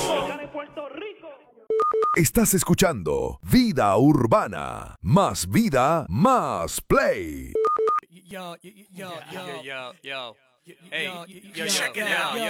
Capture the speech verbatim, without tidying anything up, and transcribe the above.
Estás escuchando Vida Urbana. Más vida, más play. Yo, yo, yo, yo, yo, yo. Hey, yo, check it out.